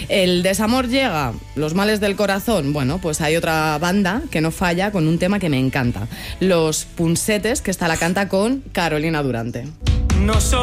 El desamor llega, los males del corazón. Bueno, pues hay otra banda que no falla con un tema que me encanta. Los Punsetes, que esta la canta con Carolina Durante. No